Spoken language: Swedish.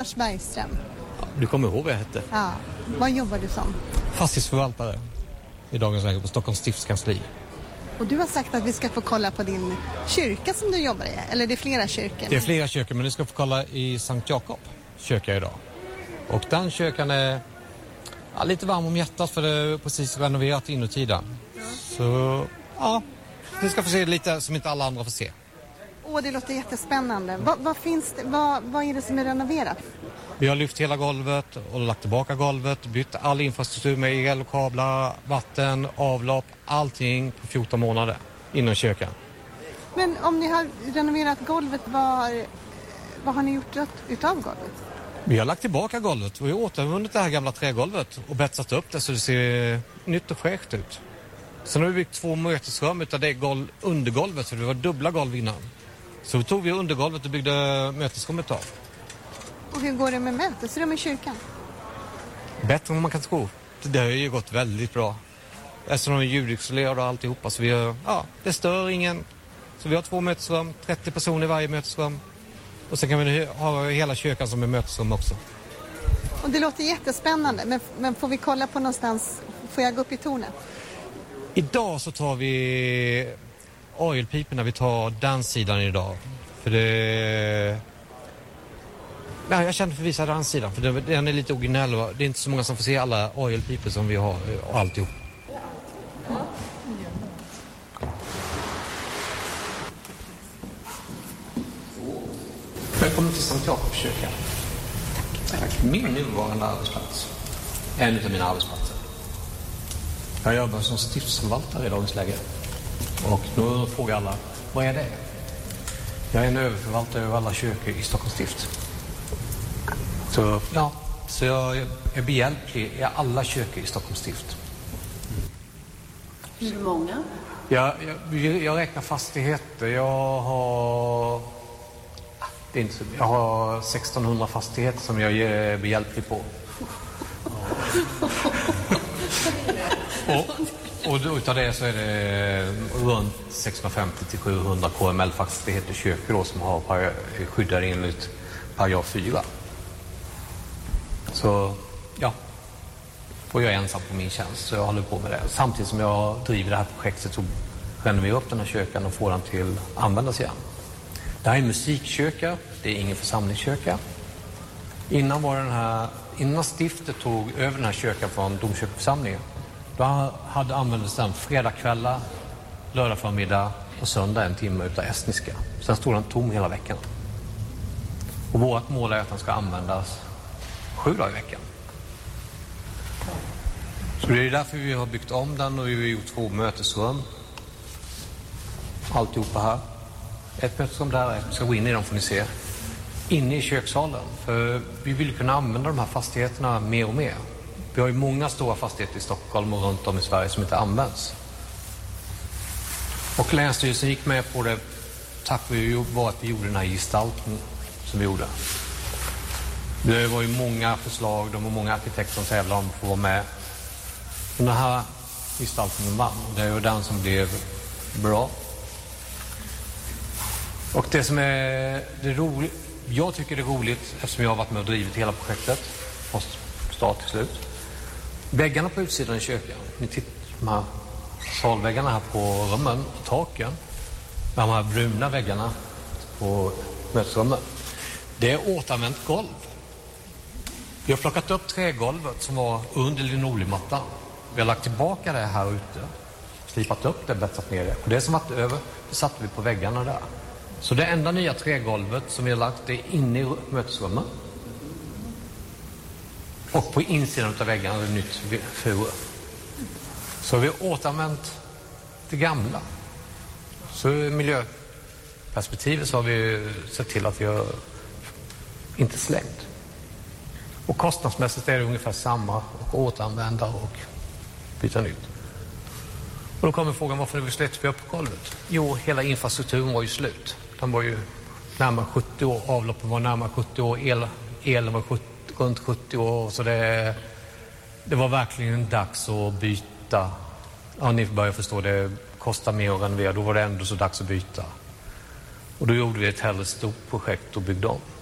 Lars Bergström. Ja, du kommer ihåg vad jag hette? Ja. Vad jobbar du som? Fastighetsförvaltare i dagens läge på Stockholms stiftskansli. Och du har sagt att vi ska få kolla på din kyrka som du jobbar i. Eller det är flera kyrkor? Det är flera kyrkor, men du ska få kolla i Sankt Jakob kyrka idag. Och den kyrkan är lite varm om hjärtat för det är precis renoverat inuti den. Så ja, ni ska få se lite som inte alla andra får se. Det låter jättespännande. Vad finns det, vad är det som är renoverat? Vi har lyft hela golvet och lagt tillbaka golvet, bytt all infrastruktur med el, kablar, vatten, avlopp, allting på 14 månader inom kyrkan. Men om ni har renoverat golvet, vad har ni gjort utav golvet? Vi har lagt tillbaka golvet och vi har återvunnit det här gamla trägolvet och betsat upp det så det ser nytt och fräscht ut. Sen har vi byggt 2 mötesrum utav det undergolvet, för det var dubbla golv innan. Så tog vi undergolvet och byggde mötesrummet av. Och hur går det med mötesrum i kyrkan? Bättre än man kan tro. Det har ju gått väldigt bra. Eftersom de är ljudisolerade och alltihopa. Så det stör ingen. Så vi har 2 mötesrum, 30 personer i varje mötesrum. Och sen kan vi ha hela kyrkan som är mötesrum också. Och det låter jättespännande. Men får vi kolla på någonstans? Får jag gå upp i tornet? Idag så tar vi orgelpiporna. Vi tar den sidan idag. För det... Nej, jag kände för att visa den sidan. För den är lite originell. Det är inte så många som får se alla orgelpipor som vi har och alltihop. Välkommen till Sankt Jakobs kyrka. Tack. Min nuvarande arbetsplats. En av mina arbetsplatser. Jag jobbar som stiftsförvaltare i dagens läge. Och nu frågar alla, vad är det? Jag är en överförvaltare över alla kyrkor i Stockholms stift. Så jag är behjälplig i alla kyrkor i Stockholms stift. Hur många? Jag räknar fastigheter. Jag har 1600 fastigheter som jag är behjälplig på. Och utav det så är det runt 650-700 KML-fastigheter kyrkor då, som har skyddar enligt paragraf 4. Så och jag är ensam på min tjänst, så jag håller på med det. Samtidigt som jag driver det här projektet så renoverar upp den här kyrkan och får den till användas igen. Det här är en musikkyrka, det är ingen församlingskyrka. Innan stiftet tog över den här kyrkan från domkyrkoförsamlingen, då användes den fredagskvällar, lördag förmiddag och söndag 1 timme utav estniska. Sen stod den tom hela veckan. Och vårt mål är att den ska användas 7 dagar i veckan. Så det är därför vi har byggt om den och vi har gjort 2 mötesrum. Alltihopa här. Ett mötesrum där, ska gå in i dem får ni se. Inne i kökssalen. För vi vill kunna använda de här fastigheterna mer och mer. Vi har ju många stora fastigheter i Stockholm och runt om i Sverige som inte används. Och länsstyrelsen gick med på det tack vare att vi gjorde den här gestaltningen som vi gjorde. Det var ju många förslag, de var många arkitekter som tävlade om att få vara med. Den här gestaltningen vann. Det är ju den som blev bra. Och det som är det roligt, jag tycker det är roligt eftersom jag har varit med och drivit hela projektet från start till slut. Väggarna på utsidan i kyrkan, ni tittar de här salväggarna här på rummen och taken, de här bruna väggarna på mötesrummen, det är återanvänt golv. Vi har plockat upp trägolvet som var under linoleummattan. Vi har lagt tillbaka det här ute, slipat upp det, bättat ner det. Och det som varit över, det satte vi på väggarna där. Så det enda nya trägolvet som vi har lagt, det är inne i mötesrummet. Och på insidan av väggarna är det nytt furu. Så vi har återanvänt det gamla. Så i miljöperspektivet så har vi sett till att vi har inte slängt. Och kostnadsmässigt är det ungefär samma, och återanvända och byta nytt. Och då kommer frågan, varför vi släppte vi upp på golvet? Jo, hela infrastrukturen var ju slut. Den var ju närmare 70 år, avloppen var närmare 70 år, elen var runt 70 år. Så det var verkligen dags att byta. Ja, ni börjar förstå, det kostar mer att renovera. Då var det ändå så dags att byta. Och då gjorde vi ett hellre stort projekt och byggde om.